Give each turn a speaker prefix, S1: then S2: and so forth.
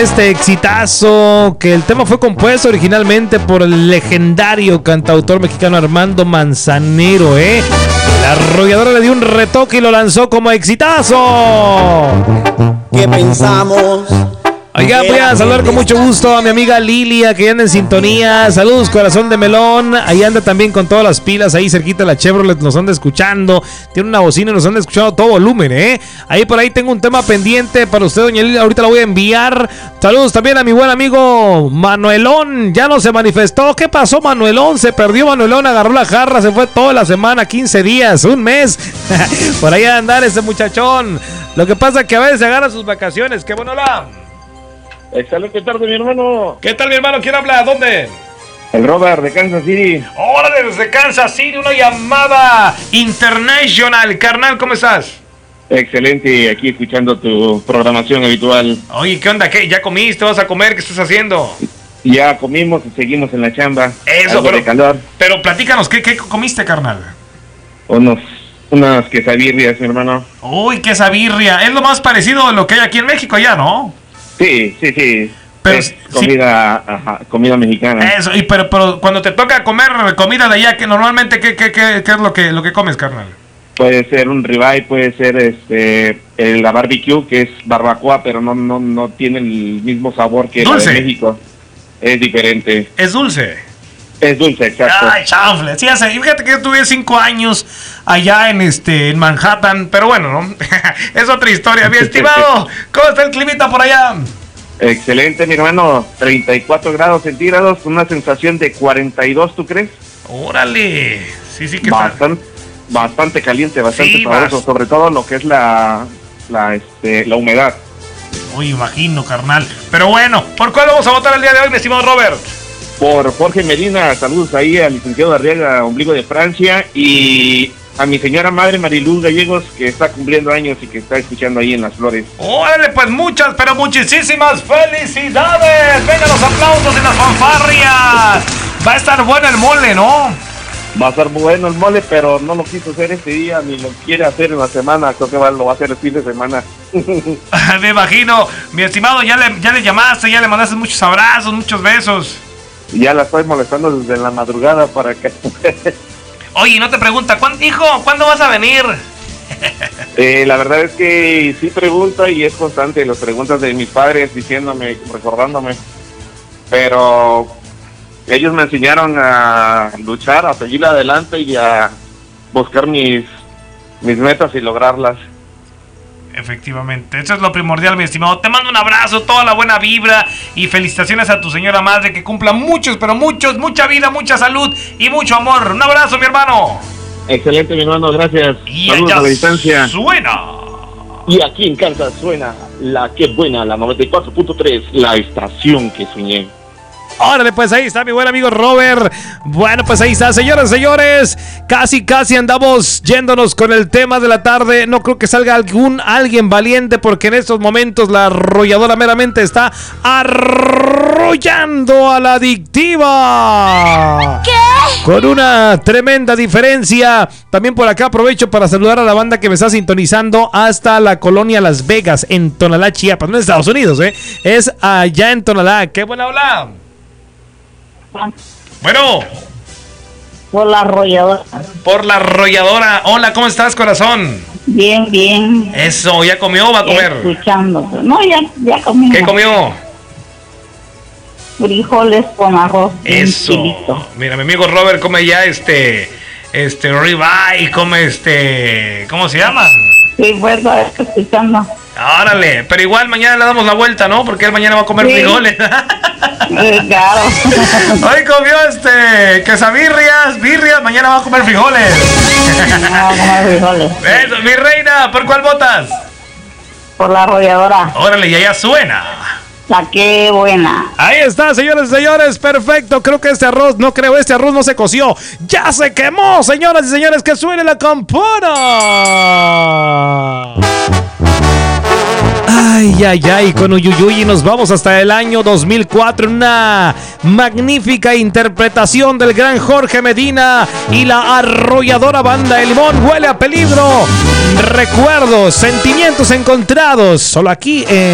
S1: este exitazo, que el tema fue compuesto originalmente por el legendario cantautor mexicano Armando Manzanero, La Arrolladora le dio un retoque y lo lanzó como exitazo.
S2: ¿Qué pensamos?
S1: Oiga, voy a saludar con mucho gusto a mi amiga Lilia, que anda en sintonía. Saludos, corazón de melón. Ahí anda también con todas las pilas, ahí cerquita de la Chevrolet, nos anda escuchando. Tiene una bocina y nos anda escuchando a todo volumen, Ahí por ahí tengo un tema pendiente para usted, doña Lilia, ahorita la voy a enviar. Saludos también a mi buen amigo Manuelón, ya no se manifestó. ¿Qué pasó, Manuelón? Se perdió Manuelón, agarró la jarra, se fue toda la semana, 15 días, un mes. Por ahí a andar ese muchachón. Lo que pasa es que a veces se agarra sus vacaciones. ¡Qué bueno la!
S3: Excelente tarde, mi hermano.
S1: ¿Qué tal, mi hermano? ¿Quién habla? ¿Dónde?
S3: El Robert de Kansas City.
S1: Órale, desde Kansas City, una llamada international. Carnal, ¿cómo estás?
S3: Excelente, aquí escuchando tu programación habitual.
S1: Oye, ¿qué onda? ¿Qué? ¿Ya comiste? ¿Vas a comer? ¿Qué estás haciendo?
S3: Ya comimos y seguimos en la chamba.
S1: Eso,
S3: algo de calor.
S1: Pero platícanos, ¿qué comiste, carnal?
S3: Unas quesadillas, mi hermano.
S1: Uy, quesabirria. Es lo más parecido a lo que hay aquí en México, ya, ¿no?
S3: Sí.
S1: Pero
S3: es comida, ajá, comida mexicana.
S1: Eso, pero cuando te toca comer comida de allá, que normalmente ¿qué es lo que comes, carnal?
S3: Puede ser un ribeye, puede ser la barbecue, que es barbacoa, pero no tiene el mismo sabor que la de México. Es diferente.
S1: ¿Es dulce?
S3: Es dulce, exacto.
S1: Ay, chanfle. Sí, fíjate que yo tuve 5 años allá en Manhattan, pero bueno, ¿no? Es otra historia. Mi estimado, ¿cómo está el climita por allá?
S3: Excelente, mi hermano. 34 grados centígrados, una sensación de 42, ¿tú crees?
S1: Órale. Sí, que
S3: bastante caliente, bastante sabroso, sobre todo lo que es la humedad.
S1: Uy, imagino, carnal. Pero bueno, ¿por cuál vamos a votar el día de hoy, mi estimado Robert?
S3: Por Jorge Medina, saludos ahí al licenciado Arriaga, ombligo de Francia, y a mi señora madre Mariluz Gallegos, que está cumpliendo años y que está escuchando ahí en Las Flores.
S1: Órale, pues muchas, pero muchísimas felicidades. Venga los aplausos y las fanfarrias. Va a estar bueno el mole, ¿no?
S3: Va a estar bueno el mole, pero no lo quiso hacer este día, ni lo quiere hacer en la semana. Creo que lo va a hacer el fin de semana.
S1: Me imagino. Mi estimado, ya le llamaste, ya le mandaste muchos abrazos, muchos besos.
S3: Ya la estoy molestando desde la madrugada para que...
S1: Oye, no te pregunta, ¿cuándo vas a venir?
S3: La verdad es que sí pregunta y es constante las preguntas de mis padres diciéndome, recordándome. Pero ellos me enseñaron a luchar, a seguir adelante y a buscar mis metas y lograrlas.
S1: Efectivamente, eso es lo primordial, mi estimado. Te mando un abrazo, toda la buena vibra y felicitaciones a tu señora madre, que cumpla mucha vida, mucha salud y mucho amor. Un abrazo, mi hermano.
S3: Excelente, mi hermano, gracias.
S1: Y
S3: saludos a la distancia.
S1: Suena.
S3: Y aquí en Kansas suena la que buena, la 94.3, la estación que soñé.
S1: Órale, pues ahí está mi buen amigo Robert. Bueno, pues ahí está, señoras y señores. Casi andamos yéndonos con el tema de la tarde. No creo que salga alguien valiente, porque en estos momentos la arrolladora meramente está arrollando a la adictiva. ¿Qué? Con una tremenda diferencia. También por acá aprovecho para saludar a la banda que me está sintonizando hasta la colonia Las Vegas, en Tonalá, Chiapas. No en Estados Unidos, es allá en Tonalá. ¡Qué buena habla! Bueno.
S4: Por la arrolladora.
S1: Por la arrolladora. Hola, ¿cómo estás, corazón?
S4: Bien.
S1: Eso, ¿ya comió o va a comer?
S4: Escuchándote. No, ya comí.
S1: ¿Qué comió?
S4: Frijoles con arroz.
S1: Eso. Mira, mi amigo Robert come ya ribeye, come ¿cómo se llaman?
S4: Sí, pues, escuchando.
S1: Órale, pero igual mañana le damos la vuelta, ¿no? Porque él mañana va a comer frijoles.
S4: Claro.
S1: Hoy comió birrias, mañana va a comer frijoles.
S4: Va a comer frijoles.
S1: Eso, mi reina, ¿por cuál votas?
S4: Por la arrolladora.
S1: Órale, y allá suena.
S4: La que buena.
S1: Ahí está, señores y señores, perfecto. Creo que este arroz no se coció. ¡Ya se quemó, señoras y señores! ¡Que suene la campana! Ay, con Uyuyuy nos vamos hasta el año 2004 en una magnífica interpretación del gran Jorge Medina y la arrolladora banda El Limón. Huele a peligro. Recuerdos, sentimientos encontrados, solo aquí en